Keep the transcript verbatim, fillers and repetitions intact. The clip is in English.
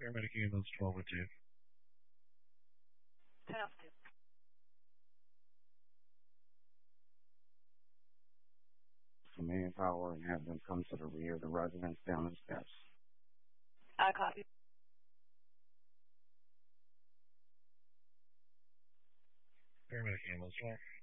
Paramedic ambulance twelve oh two. ten oh two. For manpower and have them come to the rear of the residence down the steps. I copy. Paramedic ambulance twelve.